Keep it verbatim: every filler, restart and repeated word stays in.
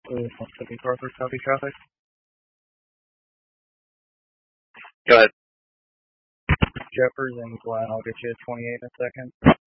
Lewis one seventy-four for copy traffic. Go ahead. Jeffers and Glenn, I'll get you at twenty-eight in a second.